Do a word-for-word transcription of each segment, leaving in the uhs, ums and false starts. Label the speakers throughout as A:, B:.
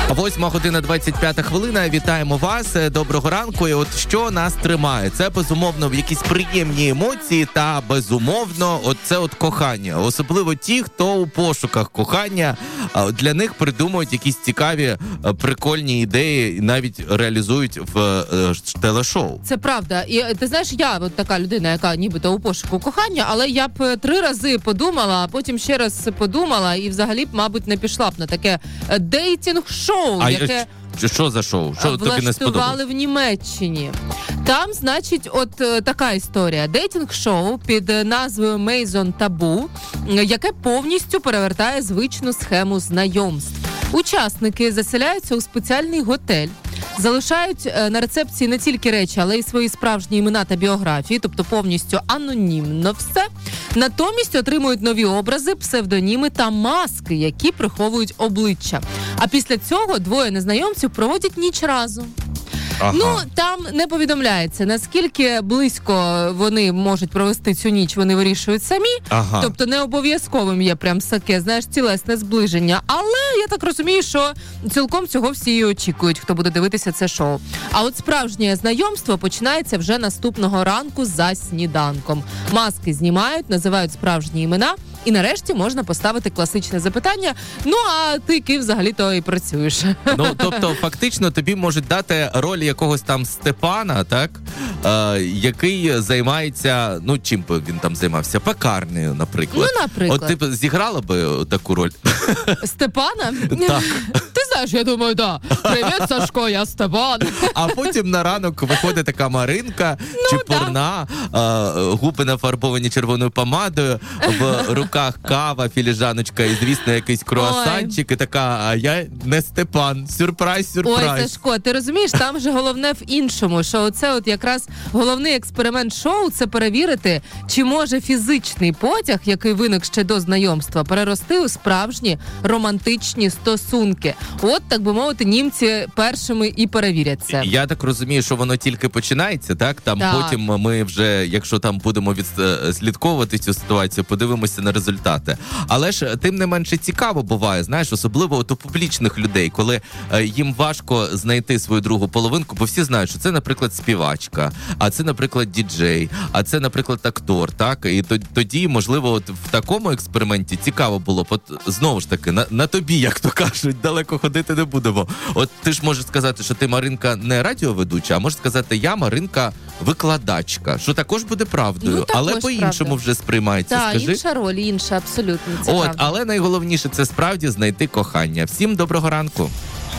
A: Восьма година двадцять п'ята хвилина. Вітаємо вас. Доброго ранку. І от що нас тримає? Це, безумовно, якісь приємні емоції та, безумовно, от це от кохання. Особливо ті, хто у пошуках кохання. Для них придумують якісь цікаві, прикольні ідеї і навіть реалізують в е, телешоу.
B: Це правда. І ти знаєш, я от така людина, яка нібито у пошуку кохання, але я б три рази подумала, а потім ще раз подумала і взагалі б, мабуть, не пішла б на таке дейтинг-шоу,
A: а
B: яке...
A: Я... Що за шоу? Що тобі не сподобалось?
B: Влаштували в Німеччині. Там, значить, от е, така історія. Дейтинг-шоу під назвою Maison Tabu, яке повністю перевертає звичну схему знайомств. Учасники заселяються у спеціальний готель, залишають е, на рецепції не тільки речі, але й свої справжні імена та біографії, тобто повністю анонімно все. Натомість отримують нові образи, псевдоніми та маски, які приховують обличчя. А після цього двоє незнайомців проводять ніч разом.
A: Ага.
B: Ну, там не повідомляється, наскільки близько вони можуть провести цю ніч, вони вирішують самі.
A: Ага.
B: Тобто не обов'язковим є прям таке, знаєш, тілесне зближення. Але я так розумію, що цілком цього всі і очікують, хто буде дивитися це шоу. А от справжнє знайомство починається вже наступного ранку за сніданком. Маски знімають, називають справжні імена. І нарешті можна поставити класичне запитання: ну, а ти ким взагалі-то і працюєш?
A: Ну, тобто, фактично, тобі можуть дати роль якогось там Степана, так? Е, який займається, ну, чим би він там займався? Пекарнею, наприклад.
B: Ну, наприклад.
A: От ти б зіграла би таку роль?
B: Степана?
A: Так.
B: Ти знаєш, я думаю, да. Привіт, Сашко, я Степан.
A: А потім на ранок виходить така Маринка, ну, чепурна, да. е, губи нафарбовані червоною помадою, в руках кава, філіжаночка і, звісно, якийсь круасанчик. Ой. І така, а я не Степан. Сюрприз, сюрприз.
B: Ой, Сашко, ти розумієш, там же головне в іншому, що це от якраз головний експеримент шоу – це перевірити, чи може фізичний потяг, який виник ще до знайомства, перерости у справжні романтичні стосунки. От, так би мовити, німці першими і перевірять це.
A: Я так розумію, що воно тільки починається, так? Там
B: так.
A: Потім ми вже, якщо там будемо відслідковувати цю ситуацію, подивимося на результати. Але ж тим не менше цікаво буває, знаєш, особливо от у публічних людей, коли е, їм важко знайти свою другу половинку, бо всі знають, що це, наприклад, співачка, а це, наприклад, діджей, а це, наприклад, актор, так? І тоді, можливо, от в такому експерименті цікаво було б, от, знову ж таки, на, на тобі, як то кажуть, далеко ходити не будемо. От ти ж можеш сказати, що ти, Маринка, не радіоведуча, а можеш сказати, я, Маринка, викладачка, що також буде правдою,
B: ну,
A: але по-іншому правда. Вже сприймається,
B: так,
A: скажи.
B: інша роль, інша, абсолютно, це
A: От,
B: правда.
A: але найголовніше, це справді знайти кохання. Всім доброго ранку.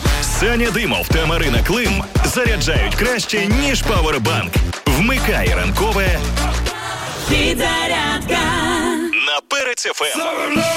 C: Саня Димов та Марина Клим заряджають краще, ніж Павербанк. Вмикай ранкове «Підзарядка» на Перець еф ем.